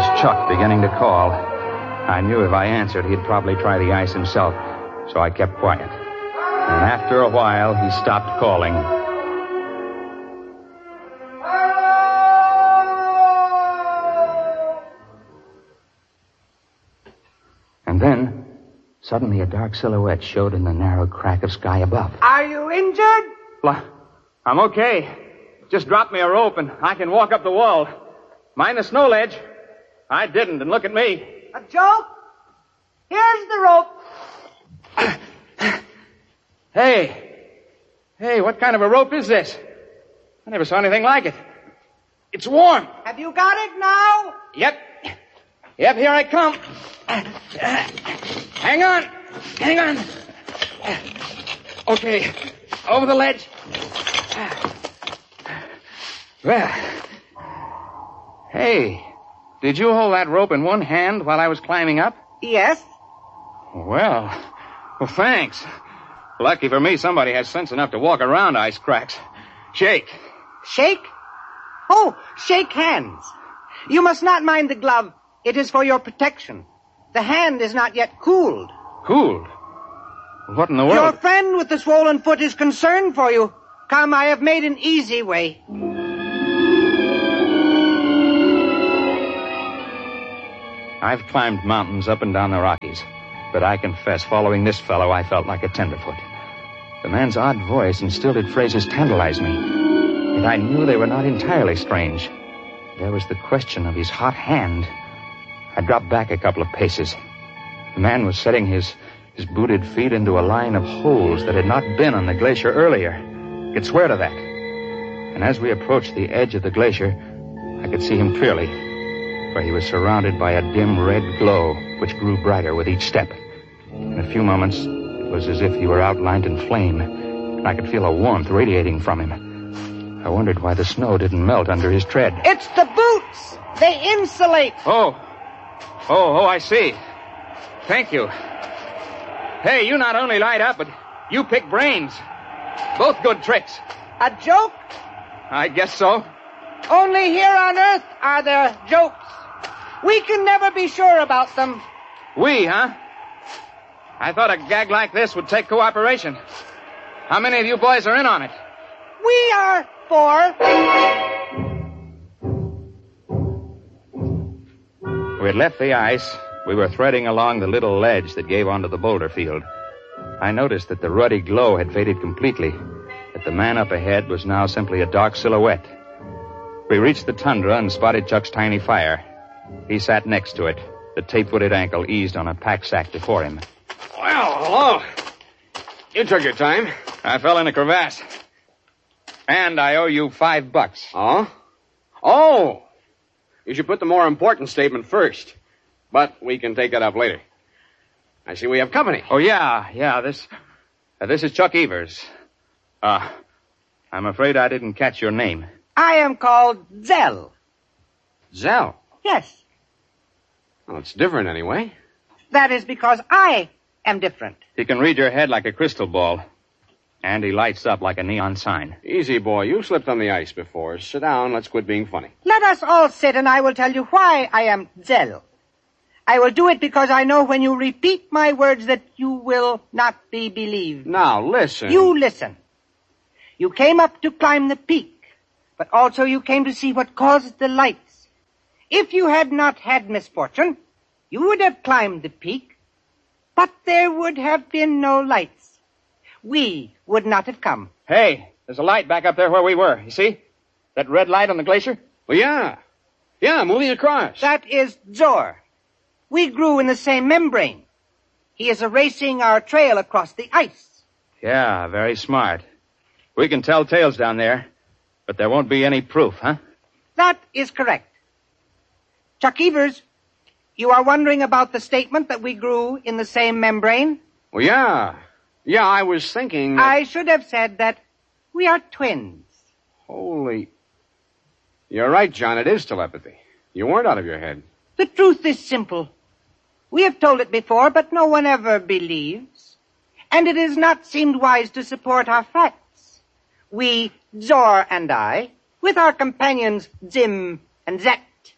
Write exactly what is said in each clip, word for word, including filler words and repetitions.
was Chuck beginning to call. I knew if I answered, he'd probably try the ice himself, so I kept quiet. And after a while, he stopped calling. And then, suddenly a dark silhouette showed in the narrow crack of sky above. Are you injured? Well, I'm okay. Just drop me a rope and I can walk up the wall. Mind the snow ledge. I didn't, and look at me. A joke? Here's the rope. Hey. Hey, what kind of a rope is this? I never saw anything like it. It's warm. Have you got it now? Yep. Yep, here I come. Hang on. Hang on. Okay. Over the ledge. Well. Hey, did you hold that rope in one hand while I was climbing up? Yes. Well, well, thanks. Lucky for me, somebody has sense enough to walk around ice cracks. Shake. Shake? Oh, shake hands. You must not mind the glove. It is for your protection. The hand is not yet cooled. Cooled? What in the world? Your friend with the swollen foot is concerned for you. Come, I have made an easy way. I've climbed mountains up and down the Rockies, but I confess, following this fellow, I felt like a tenderfoot. The man's odd voice and stilted phrases tantalized me, yet I knew they were not entirely strange. There was the question of his hot hand. I dropped back a couple of paces. The man was setting his, his booted feet into a line of holes that had not been on the glacier earlier. I could swear to that. And as we approached the edge of the glacier, I could see him clearly, for he was surrounded by a dim red glow, which grew brighter with each step. In a few moments, it was as if he were outlined in flame, and I could feel a warmth radiating from him. I wondered why the snow didn't melt under his tread. It's the boots! They insulate! Oh. Oh, oh, I see. Thank you. Hey, you not only light up, but you pick brains. Both good tricks. A joke? I guess so. Only here on Earth are there jokes. We can never be sure about them. We, huh? I thought a gag like this would take cooperation. How many of you boys are in on it? We are four. We had left the ice. We were threading along the little ledge that gave onto the boulder field. I noticed that the ruddy glow had faded completely, that the man up ahead was now simply a dark silhouette. We reached the tundra and spotted Chuck's tiny fire. He sat next to it, the tape-footed ankle eased on a pack sack before him. Well, hello. You took your time. I fell in a crevasse. And I owe you five bucks. Oh? Oh! You should put the more important statement first. But we can take that up later. I see we have company. Oh, yeah, yeah, this... Uh, this is Chuck Evers. Uh, I'm afraid I didn't catch your name. I am called Zell. Zell? Yes. Well, it's different anyway. That is because I am different. He can read your head like a crystal ball. And he lights up like a neon sign. Easy, boy. You slipped on the ice before. Sit down. Let's quit being funny. Let us all sit, and I will tell you why I am Zell. I will do it because I know when you repeat my words that you will not be believed. Now, listen. You listen. You came up to climb the peak, but also you came to see what caused the lights. If you had not had misfortune, you would have climbed the peak, but there would have been no lights. We would not have come. Hey, there's a light back up there where we were. You see? That red light on the glacier? Well, yeah. Yeah, moving across. That is Zor. We grew in the same membrane. He is erasing our trail across the ice. Yeah, very smart. We can tell tales down there, but there won't be any proof, huh? That is correct. Chuck Evers, you are wondering about the statement that we grew in the same membrane? Well, yeah. Yeah, I was thinking that... I should have said that we are twins. Holy... You're right, John. It is telepathy. You weren't out of your head. The truth is simple. We have told it before, but no one ever believes. And it has not seemed wise to support our facts. We, Zor and I, with our companions Zim and Zet,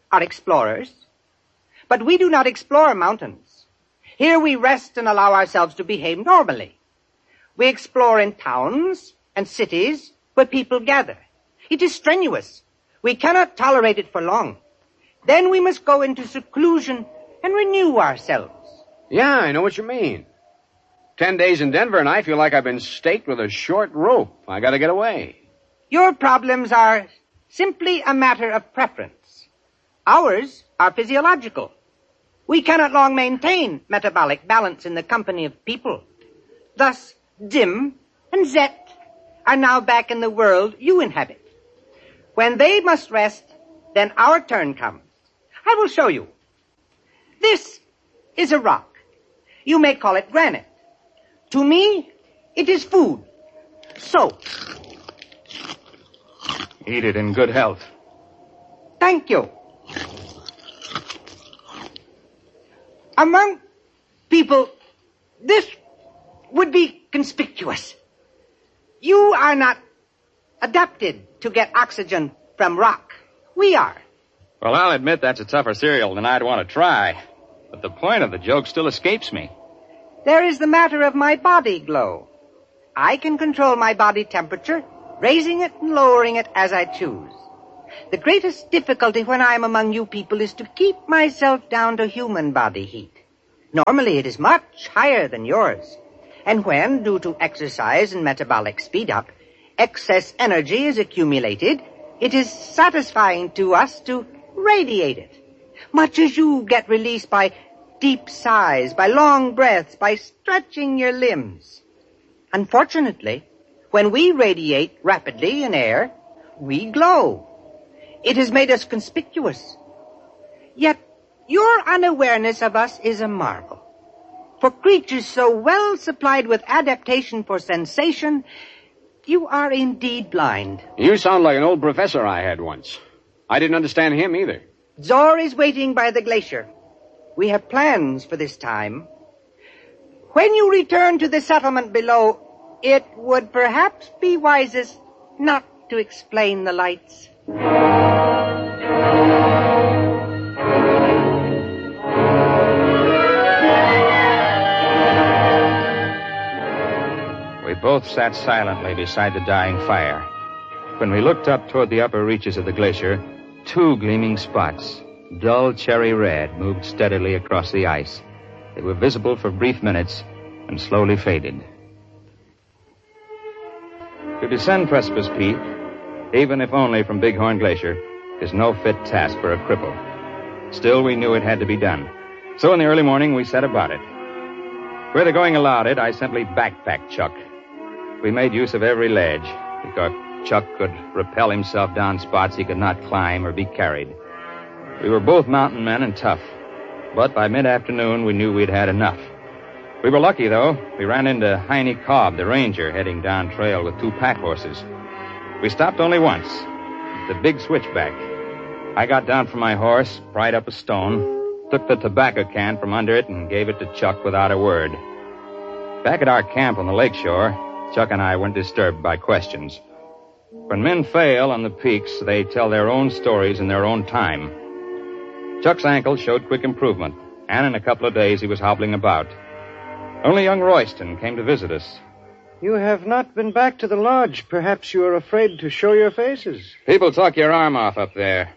are explorers. But we do not explore mountains. Here we rest and allow ourselves to behave normally. We explore in towns and cities where people gather. It is strenuous. We cannot tolerate it for long. Then we must go into seclusion and renew ourselves. Yeah, I know what you mean. Ten days in Denver and I feel like I've been staked with a short rope. I gotta get away. Your problems are simply a matter of preference. Ours are physiological. We cannot long maintain metabolic balance in the company of people. Thus, Dim and Zet are now back in the world you inhabit. When they must rest, then our turn comes. I will show you. This is a rock. You may call it granite. To me, it is food. So. Eat it in good health. Thank you. Among people, this would be conspicuous. You are not adapted to get oxygen from rock. We are. Well, I'll admit that's a tougher cereal than I'd want to try. But the point of the joke still escapes me. There is the matter of my body glow. I can control my body temperature, raising it and lowering it as I choose. The greatest difficulty when I am among you people is to keep myself down to human body heat. Normally it is much higher than yours. And when, due to exercise and metabolic speed-up, excess energy is accumulated, it is satisfying to us to radiate it. Much as you get released by deep sighs, by long breaths, by stretching your limbs. Unfortunately, when we radiate rapidly in air, we glow. It has made us conspicuous. Yet, your unawareness of us is a marvel. For creatures so well supplied with adaptation for sensation, you are indeed blind. You sound like an old professor I had once. I didn't understand him either. Zor is waiting by the glacier. We have plans for this time. When you return to the settlement below, it would perhaps be wisest not to explain the lights. We both sat silently beside the dying fire. When we looked up toward the upper reaches of the glacier, two gleaming spots, dull cherry red, moved steadily across the ice. They were visible for brief minutes and slowly faded. To descend Precipice Peak, even if only from Bighorn Glacier, is no fit task for a cripple. Still, we knew it had to be done. So in the early morning, we set about it. Where the going allowed it, I simply backpacked Chuck. We made use of every ledge, because Chuck could rappel himself down spots he could not climb or be carried. We were both mountain men and tough, but by mid-afternoon we knew we'd had enough. We were lucky, though. We ran into Heine Cobb, the ranger, heading down trail with two pack horses. We stopped only once, the big switchback. I got down from my horse, pried up a stone, took the tobacco can from under it, and gave it to Chuck without a word. Back at our camp on the lakeshore, Chuck and I weren't disturbed by questions. When men fail on the peaks, they tell their own stories in their own time. Chuck's ankle showed quick improvement, and in a couple of days he was hobbling about. Only young Royston came to visit us. You have not been back to the lodge. Perhaps you are afraid to show your faces. People talk your arm off up there.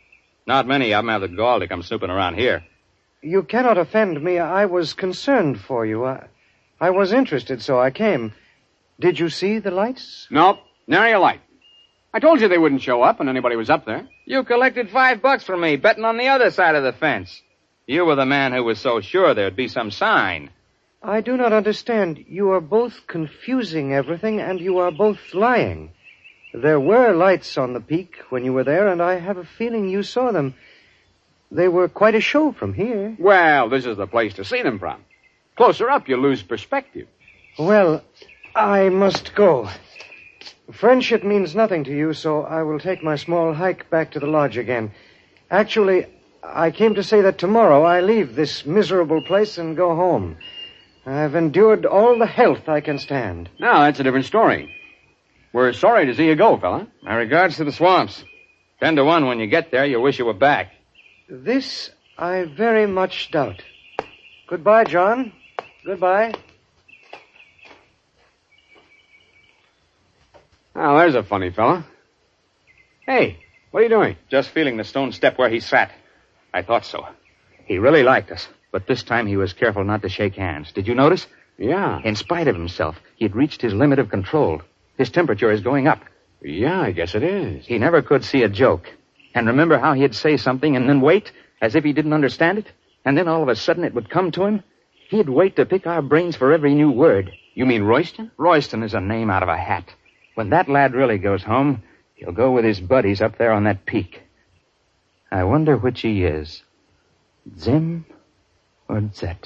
Not many of them have the gall to come snooping around here. You cannot offend me. I was concerned for you. I, I was interested, so I came. Did you see the lights? Nope, nary a light. I told you they wouldn't show up when anybody was up there. You collected five bucks from me, betting on the other side of the fence. You were the man who was so sure there'd be some sign. I do not understand. You are both confusing everything, and you are both lying. There were lights on the peak when you were there, and I have a feeling you saw them. They were quite a show from here. Well, this is the place to see them from. Closer up, you lose perspective. Well, I must go. Friendship means nothing to you, so I will take my small hike back to the lodge again. Actually, I came to say that tomorrow I leave this miserable place and go home. I've endured all the health I can stand. Now, that's a different story. We're sorry to see you go, fella. My regards to the swamps. Ten to one when you get there, you'll wish you were back. This I very much doubt. Goodbye, John. Goodbye. Oh, there's a funny fellow. Hey, what are you doing? Just feeling the stone step where he sat. I thought so. He really liked us, but this time he was careful not to shake hands. Did you notice? Yeah. In spite of himself, he'd reached his limit of control. His temperature is going up. Yeah, I guess it is. He never could see a joke. And remember how he'd say something and then wait, as if he didn't understand it? And then all of a sudden it would come to him? He'd wait to pick our brains for every new word. You mean Royston? Royston is a name out of a hat. When that lad really goes home, he'll go with his buddies up there on that peak. I wonder which he is, Zim or Zet.